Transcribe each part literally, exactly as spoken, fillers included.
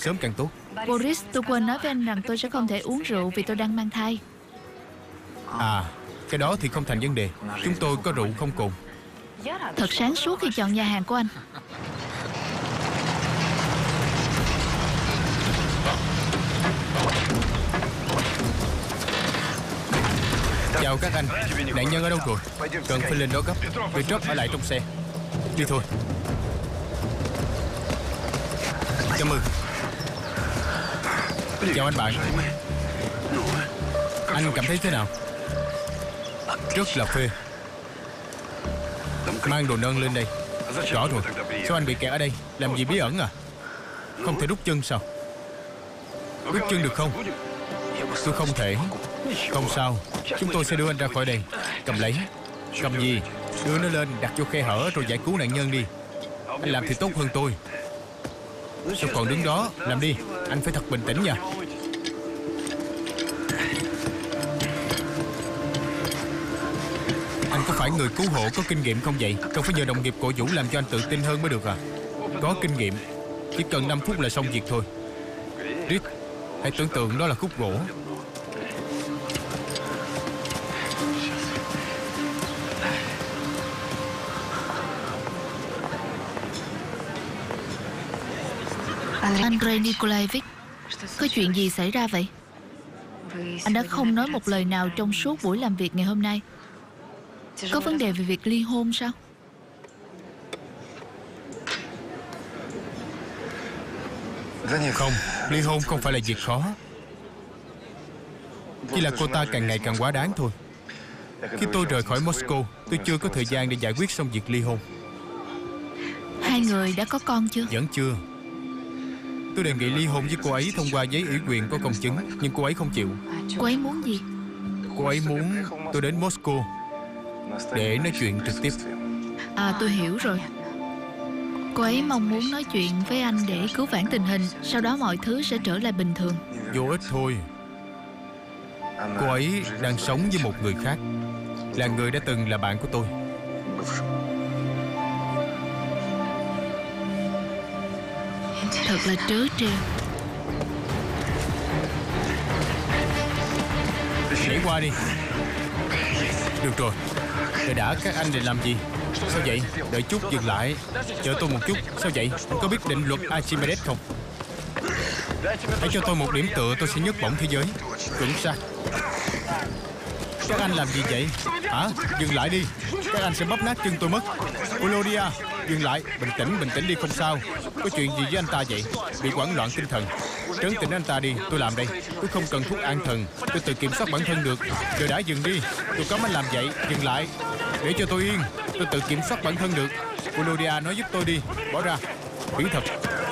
sớm càng tốt. Boris, tôi quên nói với anh rằng tôi sẽ không thể uống rượu vì tôi đang mang thai. À, cái đó thì không thành vấn đề. Chúng tôi có rượu không cồn. Thật sáng suốt khi chọn nhà hàng của anh. Chào các anh. Nạn nhân ở đâu rồi? Cần phải lên đó gấp. Petrov ở lại trong xe. Đi thôi. Cảm ơn. Chào anh bạn. Anh cảm thấy thế nào? Rất là phê. Mang đồ nâng lên đây. Rõ rồi. Sao anh bị kẹt ở đây? Làm gì bí ẩn à? Không thể đút chân sao? Đút chân được không? Tôi không thể. Không sao. Chúng tôi sẽ đưa anh ra khỏi đây. Cầm lấy. Cầm gì? Đưa nó lên, đặt vô khe hở rồi giải cứu nạn nhân đi. Anh làm thì tốt hơn tôi. Sao còn đứng đó? Làm đi. Anh phải thật bình tĩnh nha. Anh có phải người cứu hộ có kinh nghiệm không vậy? Cần phải nhờ đồng nghiệp cổ vũ làm cho anh tự tin hơn mới được à? Có kinh nghiệm. Chỉ cần năm phút là xong việc thôi. Rick, hãy tưởng tượng đó là khúc gỗ. Andrei Nikolaevich, có chuyện gì xảy ra vậy? Anh đã không nói một lời nào trong suốt buổi làm việc ngày hôm nay. Có vấn đề về việc ly hôn sao? Không, ly hôn không phải là việc khó. Chỉ là cô ta càng ngày càng quá đáng thôi. Khi tôi rời khỏi Moscow, tôi chưa có thời gian để giải quyết xong việc ly hôn. Hai người đã có con chưa? Vẫn chưa. Tôi đề nghị ly hôn với cô ấy thông qua giấy ủy quyền có công chứng, nhưng cô ấy không chịu. Cô ấy muốn gì? Cô ấy muốn tôi đến Moscow để nói chuyện trực tiếp. À, tôi hiểu rồi. Cô ấy mong muốn nói chuyện với anh để cứu vãn tình hình. Sau đó mọi thứ sẽ trở lại bình thường. Vô ích thôi. Cô ấy đang sống với một người khác, là người đã từng là bạn của tôi. Thật là trớ trêu. Nhảy qua đi. Được rồi. Đợi đã, các anh định làm gì? Sao vậy? Đợi chút, dừng lại. Chờ tôi một chút. Sao vậy? Anh có biết định luật Archimedes không? Hãy cho tôi một điểm tựa, tôi sẽ nhấc bổng thế giới. Chuẩn xác. Các anh làm gì vậy? Hả? Dừng lại đi. Các anh sẽ bóp nát chân tôi mất. Volodya, dừng lại. Bình tĩnh, bình tĩnh đi, không sao. Có chuyện gì với anh ta vậy? Bị hoảng loạn tinh thần. Trấn tĩnh anh ta đi, tôi làm đây. Tôi không cần thuốc an thần. Tôi tự kiểm soát bản thân được. Chờ đã, dừng đi. Tôi cấm anh làm vậy. Dừng lại. Để cho tôi yên. Tôi tự kiểm soát bản thân được. Volodya, nói giúp tôi đi. Bỏ ra. Biến thật.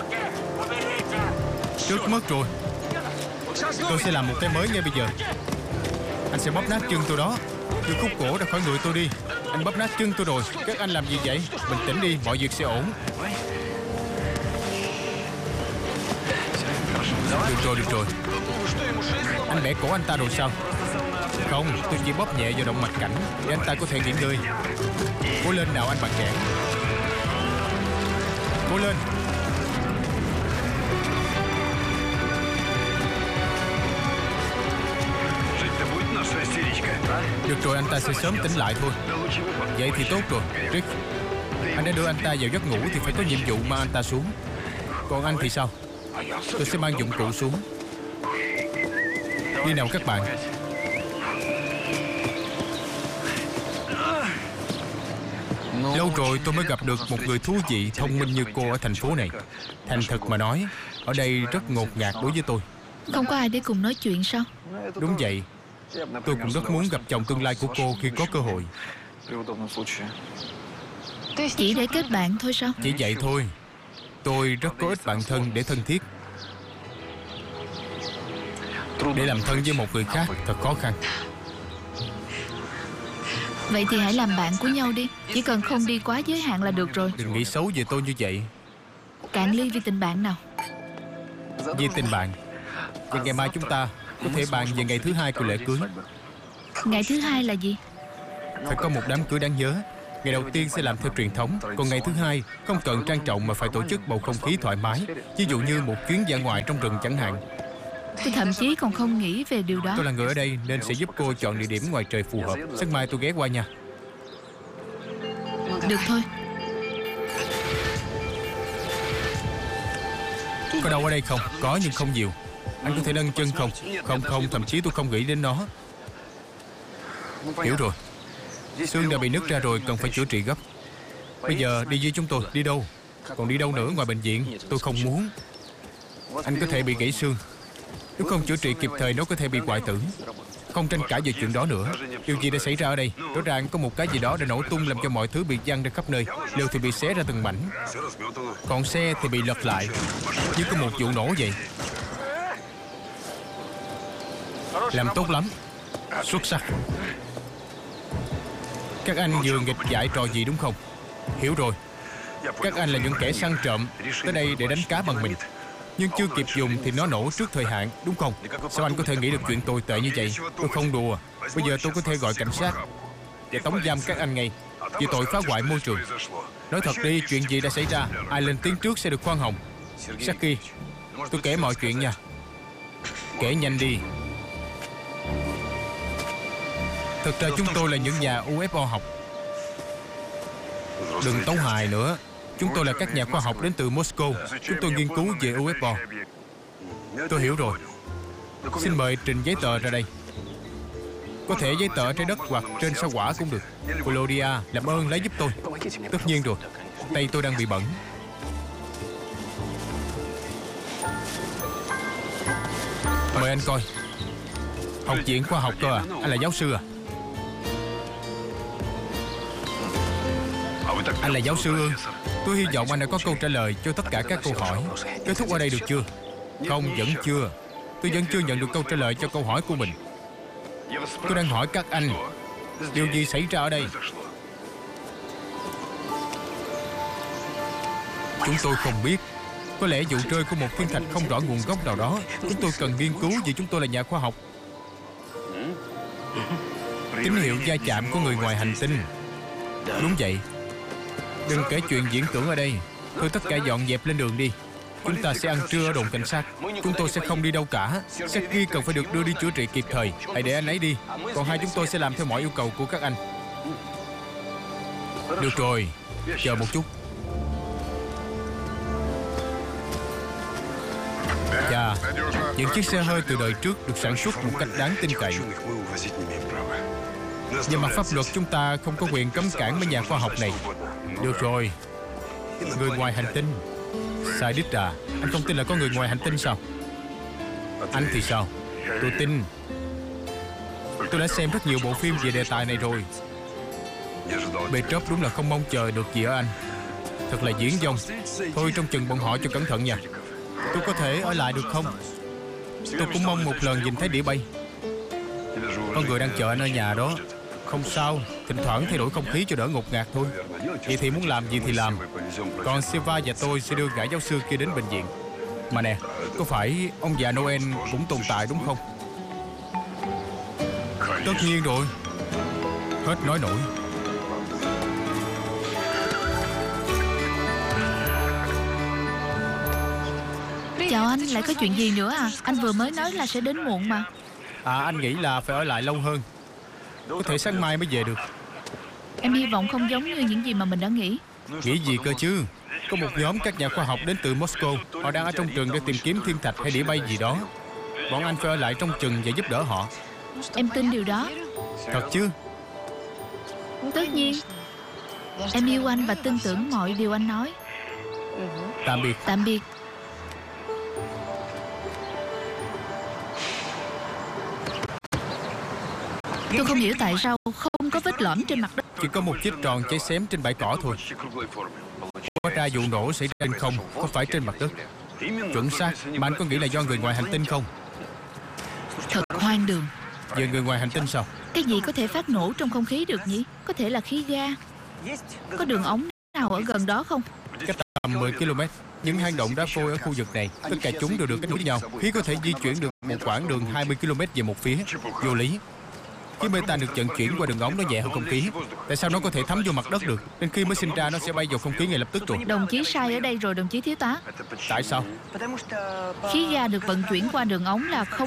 Trước mất rồi. Tôi sẽ làm một cái mới ngay bây giờ. Anh sẽ bóp nát chân tôi đó. Đưa khúc cổ ra khỏi người tôi đi. Anh bóp nát chân tôi rồi. Các anh làm gì vậy? Bình tĩnh đi, mọi việc sẽ ổn. Được rồi, được rồi. Anh bẻ cổ anh ta rồi sao? Không, tôi chỉ bóp nhẹ vào động mạch cảnh để anh ta có thể nghỉ ngơi. Cố lên nào anh bạn trẻ. Cố lên. Được rồi, anh ta sẽ sớm tỉnh lại thôi. Vậy thì tốt rồi, Rick. Anh đã đưa anh ta vào giấc ngủ thì phải có nhiệm vụ mang anh ta xuống. Còn anh thì sao? Tôi sẽ mang dụng cụ xuống. Đi nào các bạn. Lâu rồi tôi mới gặp được một người thú vị, thông minh như cô ở thành phố này. Thành thật mà nói, ở đây rất ngột ngạt đối với tôi. Không có ai để cùng nói chuyện sao? Đúng vậy. Tôi cũng rất muốn gặp chồng tương lai của cô khi có cơ hội. Chỉ để kết bạn thôi sao? Chỉ vậy thôi. Tôi rất có ít bạn thân để thân thiết. Để làm thân với một người khác thật khó khăn. Vậy thì hãy làm bạn của nhau đi. Chỉ cần không đi quá giới hạn là được rồi. Đừng nghĩ xấu về tôi như vậy. Cạn ly vì tình bạn nào. Vì tình bạn. Và ngày mai chúng ta có thể bàn về ngày thứ hai của lễ cưới. Ngày thứ hai là gì? Phải có một đám cưới đáng nhớ. Ngày đầu tiên sẽ làm theo truyền thống, còn ngày thứ hai không cần trang trọng mà phải tổ chức bầu không khí thoải mái. Ví dụ như một chuyến dã ngoại trong rừng chẳng hạn. Tôi thậm chí còn không nghĩ về điều đó. Tôi là người ở đây nên sẽ giúp cô chọn địa điểm ngoài trời phù hợp. Sáng mai tôi ghé qua nha. Được thôi. Có đâu ở đây không? Có nhưng không nhiều. Anh có thể nâng chân không? Không không, thậm chí tôi không nghĩ đến nó. Hiểu rồi. Xương đã bị nứt ra rồi, cần phải chữa trị gấp. Bây giờ đi với chúng tôi. Đi đâu? Còn đi đâu nữa ngoài bệnh viện? Tôi không muốn. Anh có thể bị gãy xương. Nếu không chữa trị kịp thời nó có thể bị hoại tử. Không tranh cãi về chuyện đó nữa. Điều gì đã xảy ra ở đây? Rõ ràng có một cái gì đó đã nổ tung làm cho mọi thứ bị văng ra khắp nơi. Lều thì bị xé ra từng mảnh, còn xe thì bị lật lại như có một vụ nổ vậy. Làm tốt lắm. Xuất sắc. Các anh vừa nghịch dại trò gì đúng không? Hiểu rồi. Các anh là những kẻ săn trộm tới đây để đánh cá bằng mình, nhưng chưa kịp dùng thì nó nổ trước thời hạn, đúng không? Sao anh có thể nghĩ được chuyện tồi tệ như vậy? Tôi không đùa. Bây giờ tôi có thể gọi cảnh sát và tống giam các anh ngay vì tội phá hoại môi trường. Nói thật đi, chuyện gì đã xảy ra? Ai lên tiếng trước sẽ được khoan hồng. Saki, tôi kể mọi chuyện nha. Kể nhanh đi. Thực ra chúng tôi là những nhà u ép o học. Đừng tấu hài nữa. Chúng tôi là các nhà khoa học đến từ Moscow. Chúng tôi nghiên cứu về u ép o. Tôi hiểu rồi. Xin mời trình giấy tờ ra đây. Có thể giấy tờ trái đất hoặc trên sao hỏa cũng được. Claudia, làm ơn lấy giúp tôi. Tất nhiên rồi. Tay tôi đang bị bẩn. Mời anh coi. Học viện khoa học cơ à? Anh là giáo sư à? Anh là giáo sư ư? Tôi hy vọng anh đã có câu trả lời cho tất cả các câu hỏi. Kết thúc ở đây được chưa? Không, vẫn chưa. Tôi vẫn chưa nhận được câu trả lời cho câu hỏi của mình. Tôi đang hỏi các anh, điều gì xảy ra ở đây? Chúng tôi không biết. Có lẽ vụ rơi của một thiên thạch không rõ nguồn gốc nào đó. Chúng tôi cần nghiên cứu vì chúng tôi là nhà khoa học. Tín hiệu va chạm của người ngoài hành tinh. Đúng vậy. Đừng kể chuyện diễn tưởng ở đây. Thôi tất cả dọn dẹp lên đường đi. Chúng ta sẽ ăn trưa ở đồn cảnh sát. Chúng tôi sẽ không đi đâu cả. Saki cần phải được đưa đi chữa trị kịp thời. Hãy để anh ấy đi. Còn hai chúng tôi sẽ làm theo mọi yêu cầu của các anh. Được rồi. Chờ một chút. Chà, những chiếc xe hơi từ đời trước được sản xuất một cách đáng tin cậy. Nhưng mà pháp luật chúng ta không có quyền cấm cản mấy nhà khoa học này. Được rồi. Người ngoài hành tinh. Sai đích à? Anh không tin là có người ngoài hành tinh sao? Anh thì sao? Tôi tin. Tôi đã xem rất nhiều bộ phim về đề tài này rồi. Petrov đúng là không mong chờ được gì ở anh. Thật là diễn dông. Thôi trông chừng bọn họ cho cẩn thận nha. Tôi có thể ở lại được không? Tôi cũng mong một lần nhìn thấy đĩa bay. Có người đang chờ anh ở nhà đó. Không sao, thỉnh thoảng thay đổi không khí cho đỡ ngột ngạt thôi. Vậy thì muốn làm gì thì làm. Còn Silva và tôi sẽ đưa gã giáo sư kia đến bệnh viện. Mà nè, có phải ông già Noel cũng tồn tại đúng không? Tất nhiên rồi. Hết nói nổi. Chào anh, lại có chuyện gì nữa à? Anh vừa mới nói là sẽ đến muộn mà. À, anh nghĩ là phải ở lại lâu hơn. Có thể sáng mai mới về được. Em hy vọng không giống như những gì mà mình đã nghĩ. Nghĩ gì cơ chứ? Có một nhóm các nhà khoa học đến từ Moscow. Họ đang ở trong trường để tìm kiếm thiên thạch hay đĩa bay gì đó. Bọn anh phải ở lại trong chừng và giúp đỡ họ. Em tin điều đó. Thật chứ? Tất nhiên. Em yêu anh và tin tưởng mọi điều anh nói. Tạm biệt. Tạm biệt. Tôi không hiểu tại sao không có vết lõm trên mặt đất. Chỉ có một chiếc tròn cháy xém trên bãi cỏ thôi. Có ra vụ nổ xảy ra trên không, không phải trên mặt đất. Chuẩn xác. Mà anh có nghĩ là do người ngoài hành tinh không? Thật hoang đường. Về người ngoài hành tinh sao? Cái gì có thể phát nổ trong không khí được nhỉ? Có thể là khí ga. Có đường ống nào ở gần đó không? Cách tầm mười ki lô mét. Những hang động đá phôi ở khu vực này, tất cả chúng đều được kết nối với nhau. Khí có thể di chuyển được một quãng đường hai mươi ki lô mét về một phía. Vô lý. Khí bê tan được vận chuyển qua đường ống nó nhẹ hơn không khí. Tại sao nó có thể thấm vô mặt đất được, nên khi mới sinh ra nó sẽ bay vào không khí ngay lập tức rồi? Đồng chí sai ở đây rồi đồng chí thiếu tá. Tại sao? Khí ga được vận chuyển qua đường ống là không